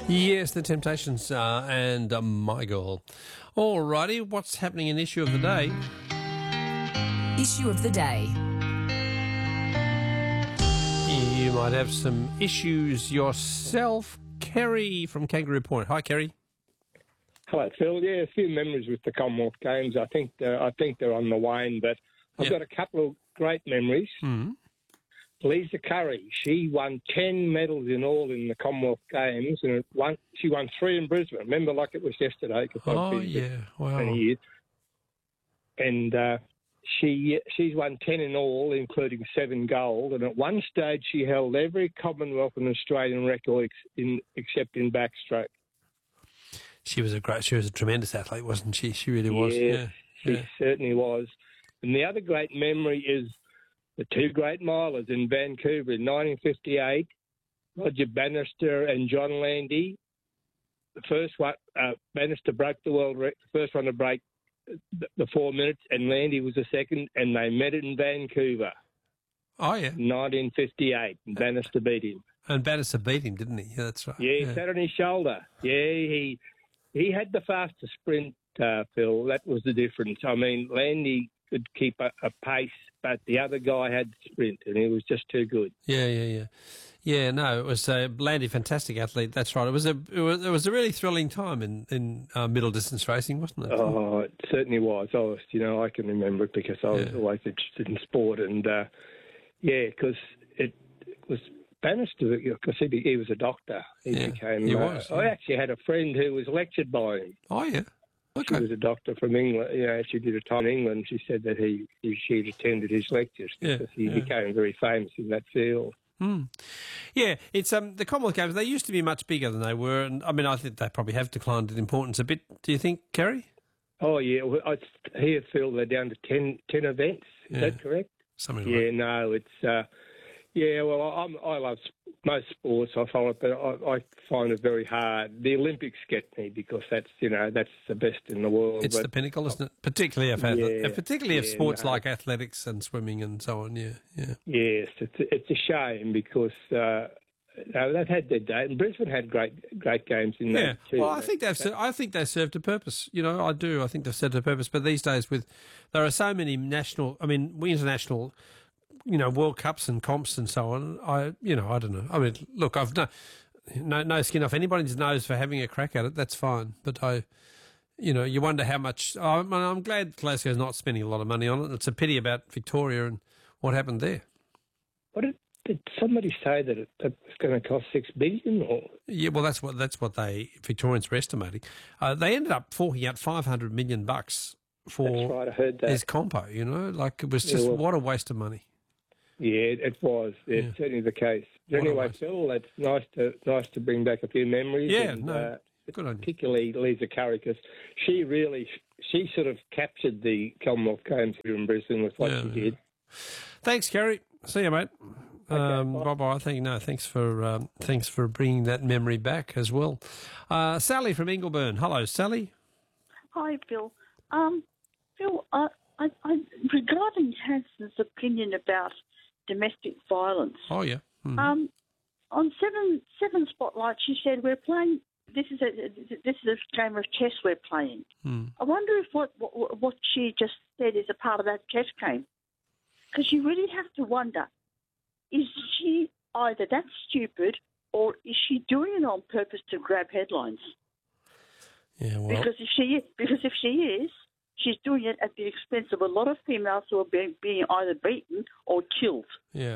Yes, the Temptations and My Girl. Alrighty, what's happening in Issue of the Day? Issue of the Day. You might have some issues yourself. Kerry from Kangaroo Point. Hi, Kerry. Hello, Phil. Yeah, a few memories with the Commonwealth Games. I think they're on the wane, but I've got a couple of great memories. Mm. Lisa Curry, she won 10 medals in all in the Commonwealth Games, and she won 3 in Brisbane. Remember, like it was yesterday. Oh, yeah. Wow. 20 years. And she's won 10 in all, including 7 gold. And at one stage, she held every Commonwealth and Australian record except in backstroke. She was a tremendous athlete, wasn't she? She really was. Yeah, she certainly was. And the other great memory is the 2 great milers in Vancouver in 1958, Roger Bannister and John Landy. The first one, Bannister broke the world record, the first one to break the 4 minutes, and Landy was the second, and they met in Vancouver. Oh, yeah. 1958, and Bannister beat him. And Bannister beat him, didn't he? Yeah, that's right. Yeah, he sat on his shoulder. Yeah, he had the fastest sprint, Phil. That was the difference. I mean, Landy could keep a pace, but the other guy had to sprint, and he was just too good. Yeah, no, it was Landy, fantastic athlete. That's right. It was a really thrilling time in middle distance racing, wasn't it? Oh, it certainly was. I can remember it because I was always interested in sport, and because it was Bannister, because he was a doctor. He was. I actually had a friend who was lectured by him. Oh, yeah. Okay. She was a doctor from England. She did a time in England. She said that she'd attended his lectures because he became very famous in that field. Mm. Yeah, it's the Commonwealth Games. They used to be much bigger than they were, and I mean, I think they probably have declined in importance a bit. Do you think, Kerry? Oh yeah, well, I hear, Phil, they're down to 10 events. Is that correct? Something like that. Yeah, no, it's. Well, I love most sports. I follow it, but I find it very hard. The Olympics get me because that's the best in the world. It's the pinnacle, isn't it? Particularly of sports like athletics and swimming and so on. Yeah. Yes, it's a shame because they've had their day, and Brisbane had great games in that too. Well, I think they've served a purpose. I do. I think they've served a purpose. But these days, there are so many international. World Cups and comps and so on. I don't know. I mean, look, I've no skin off anybody's nose for having a crack at it. That's fine. But you wonder how much. I'm glad Glasgow's not spending a lot of money on it. It's a pity about Victoria and what happened there. What did somebody say that it's going to cost $6 billion? Or? Yeah, well, that's what Victorians were estimating. They ended up forking out $500 million for. That's right, I heard that. His compo. It was just what a waste of money. Yeah, it was. It's certainly the case. But anyway, Phil, it's nice to bring back a few memories. Yeah, good on you. Particularly Lisa Curry, because she sort of captured the Commonwealth Games here in Brisbane with what she did. Thanks, Kerry. See you, mate. Okay, bye. Thanks for bringing that memory back as well. Sally from Ingleburn. Hello, Sally. Hi, Phil. Phil, I regarding Hanson's opinion about domestic violence. Oh yeah. Mm-hmm. On seven Spotlight, she said we're playing. This is a game of chess we're playing. I wonder if what she just said is a part of that chess game, because you really have to wonder: is she either that stupid or is she doing it on purpose to grab headlines? Yeah, well, because if she is. She's doing it at the expense of a lot of females who are being either beaten or killed. Yeah.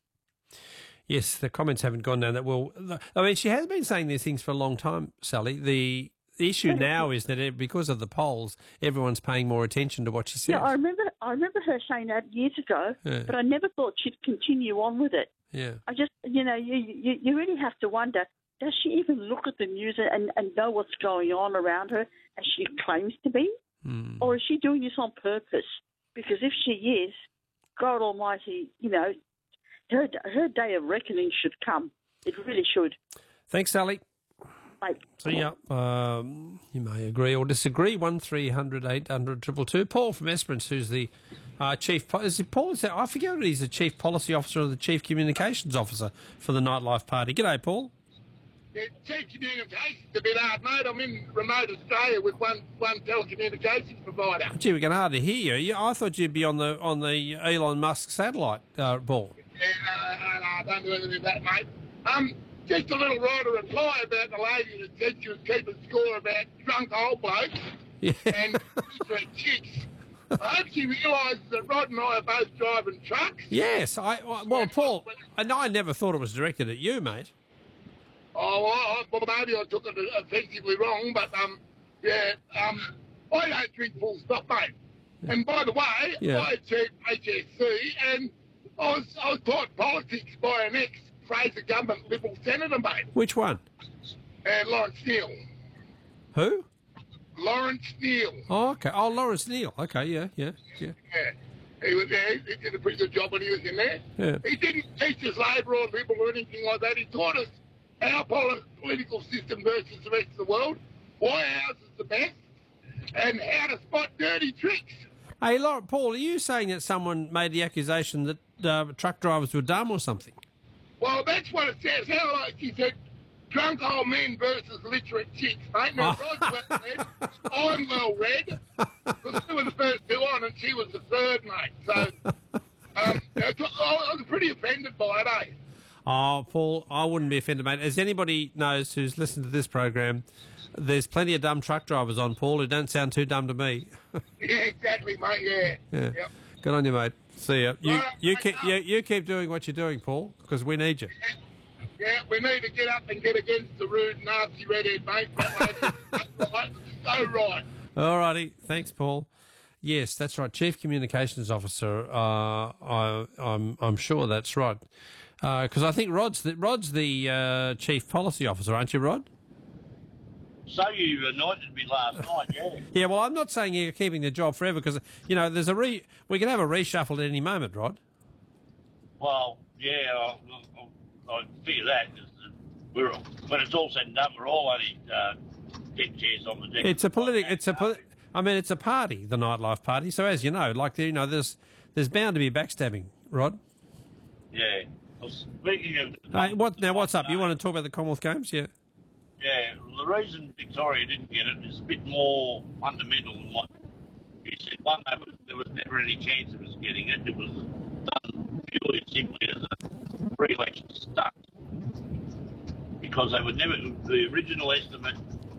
Yes, the comments haven't gone down that well. I mean, she has been saying these things for a long time, Sally. The issue now is that because of the polls, everyone's paying more attention to what she says. Yeah, I remember her saying that years ago, but I never thought she'd continue on with it. Yeah. I just, you really have to wonder, does she even look at the news and know what's going on around her as she claims to be? Or is she doing this on purpose? Because if she is, God Almighty, her day of reckoning should come. It really should. Thanks, Sally. Bye. See ya. You may agree or disagree. 1300 800 222. Paul from Esperance, who's the chief. Is it Paul? I forget what he's the chief policy officer or the chief communications officer for the Nightlife Party. G'day, Paul. Telecommunications a bit hard, mate. I'm in remote Australia with one telecommunications provider. Gee, we can hardly hear you. I thought you'd be on the Elon Musk satellite ball. Yeah, no, don't do anything of that, mate. Just a little writer reply about the lady that said she was keeping score about drunk old blokes and chicks. I hope she realises that Rod and I are both driving trucks. Yes, Paul, and I never thought it was directed at you, mate. Oh, well, maybe I took it offensively wrong, but I don't drink full stop, mate. And by the way, I achieved HSC, and I was taught politics by an ex-Fraser government Liberal senator, mate. Which one? Lawrence Neal. Who? Lawrence Neal. Oh, okay. Oh, Lawrence Neal. Okay, yeah. He was there. He did a pretty good job when he was in there. Yeah. He didn't teach us Labor or Liberal or anything like that. He taught us our political system versus the rest of the world, why ours is the best, and how to spot dirty tricks. Hey, Paul, are you saying that someone made the accusation that truck drivers were dumb or something? Well, that's what it says. How like he said, drunk old men versus literate chicks, mate. Now, Rod's well read. I'm well read. Because we were the first two on, and she was the third, mate. So, I was pretty offended by it, eh? Oh, Paul, I wouldn't be offended, mate. As anybody knows who's listened to this program, there's plenty of dumb truck drivers on, Paul, who don't sound too dumb to me. Yeah, exactly, mate, yeah. Yep. Good on you, mate. See ya. You keep doing what you're doing, Paul, because we need you. Yeah, we need to get up and get against the rude, nasty redhead, mate. That's right. So right. All righty. Thanks, Paul. Yes, that's right. Chief Communications Officer. I'm sure that's right. Because I think Rod's the Chief Policy Officer, aren't you, Rod? So you anointed me last night, yeah. Yeah, well, I'm not saying you're keeping the job forever because, there's we can have a reshuffle at any moment, Rod. Well, yeah, I figure that. Cause when it's all said and done, we're all only 10 chairs on the deck. It's a it's a party, the Nightlife Party. So as you know, there's bound to be backstabbing, Rod. Yeah. Well, speaking of... What's up? You want to talk about the Commonwealth Games? Yeah. Yeah, the reason Victoria didn't get it is a bit more fundamental than what you said. One, there was never any chance of us getting it. It was done purely and simply as a pre-election stunt. Because they would never... The original estimate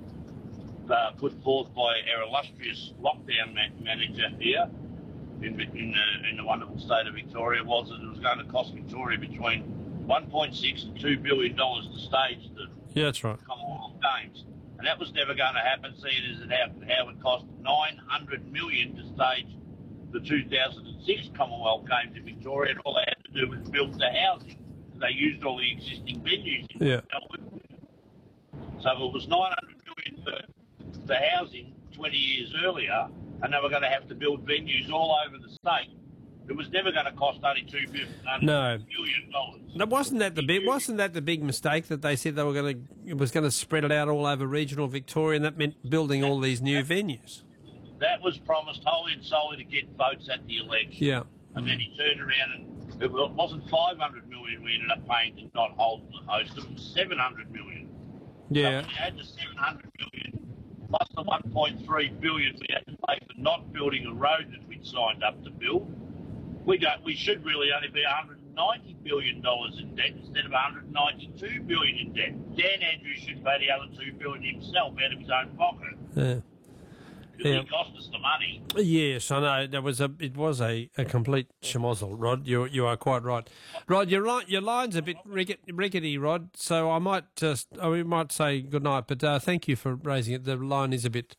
put forth by our illustrious lockdown manager here in the wonderful state of Victoria was that it was going to cost Victoria between $1.6 and $2 billion to stage the Commonwealth Games. And that was never going to happen, seeing as how it cost $900 million to stage the 2006 Commonwealth Games in Victoria, and all they had to do was build the housing. They used all the existing venues in Melbourne. So it was $900 million for the housing 20 years earlier, and they were going to have to build venues all over the state. It was never going to cost only $2 million. No, wasn't that the big mistake that they said it was going to spread it out all over regional Victoria, and that meant building all these new venues? That was promised wholly and solely to get votes at the election. Yeah. And then he turned around and it wasn't $500 million we ended up paying to not hold the host. It was $700 million. Yeah. So we had the $700 million plus the $1.3 billion we had to pay for not building a road that we'd signed up to build. We should really only be $190 billion in debt instead of $192 billion in debt. Dan Andrews should pay the other $2 billion himself out of his own pocket. Yeah. Because he cost us the money. Yes, I know. It was a complete schmozzle, Rod. You are quite right, Rod. Your line's a bit rickety, Rod. So we might say good night, but thank you for raising it. The line is a bit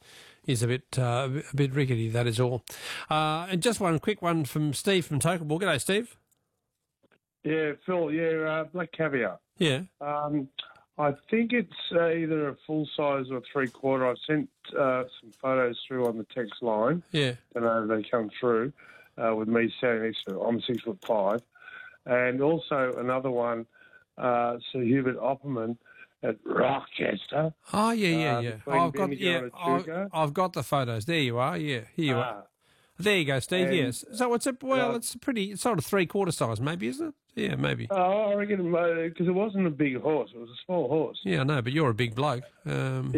rickety. That is all. And just one quick one from Steve from Tokaball. G'day, Steve. Yeah, Phil. Yeah, black caviar. Yeah. I think it's either a full size or 3/4. I've sent some photos through on the text line. Yeah. Don't know if they come through with me standing next to it. I'm 6'5", and also another one, Sir Hubert Opperman at Rochester. Oh yeah. I've got the photos. There you are. Yeah, here you are. There you go, Steve. And, yes. So it's it's sort of 3/4 size, maybe, isn't it? Yeah, maybe. I reckon because it wasn't a big horse; it was a small horse. Yeah, I know, but you're a big bloke. And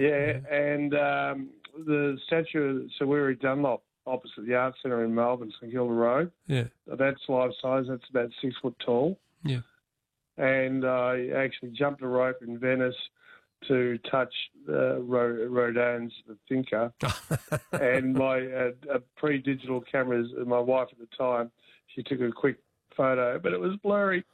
the statue of Sir Weary Dunlop opposite the Art Centre in Melbourne, St Kilda Road. Yeah, that's life size. That's about 6 foot tall. Yeah, and I actually jumped a rope in Venice to touch Rodin's The Thinker, and my pre-digital cameras. My wife at the time, she took a quick photo, but it was blurry.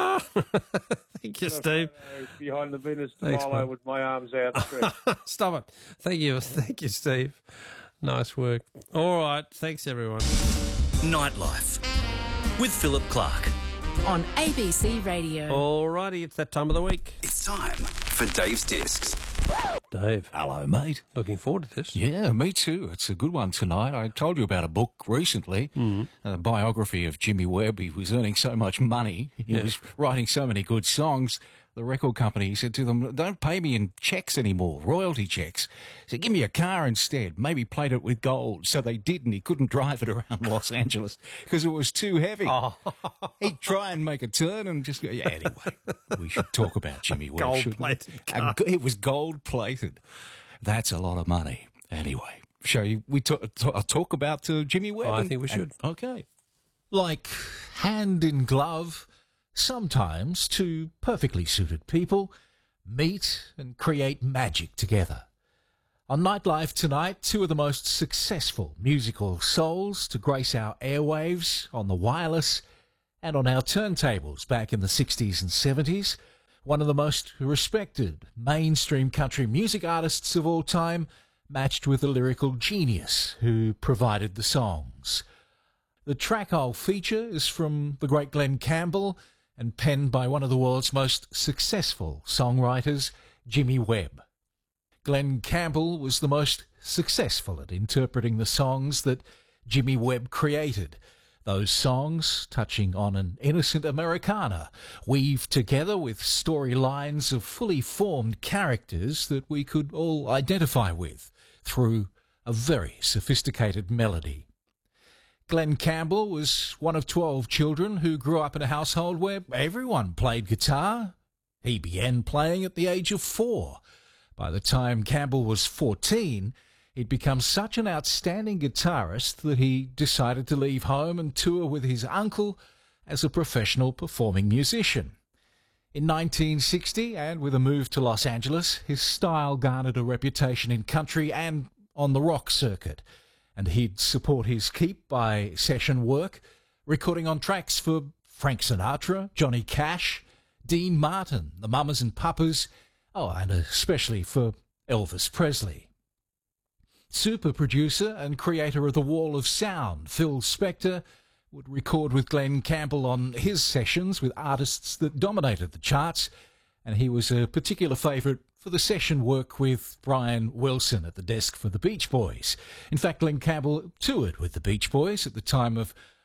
Thank you, Steve. Behind the Venus de Milo with my arms outstretched. Stop it. Thank you, Steve. Nice work. All right, thanks everyone. Nightlife with Philip Clark on ABC Radio. All righty, it's that time of the week. It's time for Dave's Discs. Dave. Hello, mate. Looking forward to this. Yeah, me too. It's a good one tonight. I told you about a book recently, a biography of Jimmy Webb. He was earning so much money. He was writing so many good songs. The record company said to them, don't pay me in checks anymore, royalty checks. He said, give me a car instead. Maybe plate it with gold. So they did, and he couldn't drive it around Los Angeles because it was too heavy. Oh. He'd try and make a turn and just go, yeah, anyway, we should talk about Jimmy Webb. Gold-plated car. It was gold-plated. That's a lot of money. Anyway, I'll talk about Jimmy Webb. I think we should. Okay. Like hand in glove, sometimes two perfectly suited people meet and create magic together. On Nightlife tonight, two of the most successful musical souls to grace our airwaves on the wireless and on our turntables back in the 60s and 70s. One of the most respected mainstream country music artists of all time, matched with a lyrical genius who provided the songs. The track I'll feature is from the great Glen Campbell and penned by one of the world's most successful songwriters, Jimmy Webb. Glen Campbell was the most successful at interpreting the songs that Jimmy Webb created. Those songs, touching on an innocent Americana, weaved together with storylines of fully formed characters that we could all identify with through a very sophisticated melody. Glen Campbell was one of 12 children who grew up in a household where everyone played guitar. He began playing at the age of 4. By the time Campbell was 14, he'd become such an outstanding guitarist that he decided to leave home and tour with his uncle as a professional performing musician. In 1960, and with a move to Los Angeles, his style garnered a reputation in country and on the rock circuit, and he'd support his keep by session work, recording on tracks for Frank Sinatra, Johnny Cash, Dean Martin, the Mamas and Papas, and especially for Elvis Presley. Super producer and creator of The Wall of Sound, Phil Spector, would record with Glen Campbell on his sessions with artists that dominated the charts, and he was a particular favourite for the session work with Brian Wilson at the desk for the Beach Boys. In fact, Glen Campbell toured with the Beach Boys at the time of